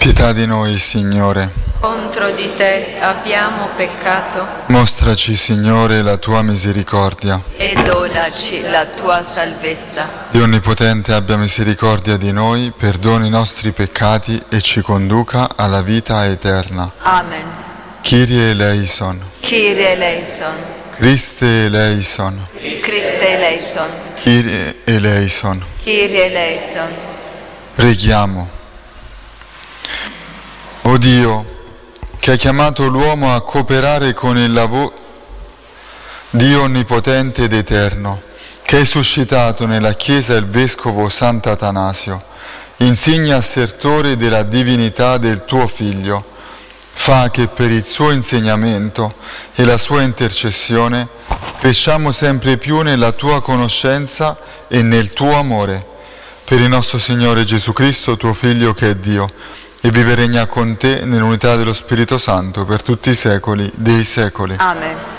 Pietà di noi, Signore. Contro di te abbiamo peccato. Mostraci, Signore, la tua misericordia. E donaci la tua salvezza. Dio Onnipotente abbia misericordia di noi, perdoni i nostri peccati e ci conduca alla vita eterna. Amen. Kyrie eleison. Kyrie eleison. Christe eleison. Christe eleison. Kyrie eleison. Kyrie eleison. Preghiamo. O Dio, che hai chiamato l'uomo a cooperare con il lavoro, Dio Onnipotente ed Eterno, che hai suscitato nella Chiesa il Vescovo Sant'Atanasio, insigne assertore della divinità del tuo Figlio, fa che per il suo insegnamento e la sua intercessione cresciamo sempre più nella tua conoscenza e nel tuo amore. Per il nostro Signore Gesù Cristo, tuo Figlio che è Dio, e vive e regna con te nell'unità dello Spirito Santo per tutti i secoli dei secoli. Amen.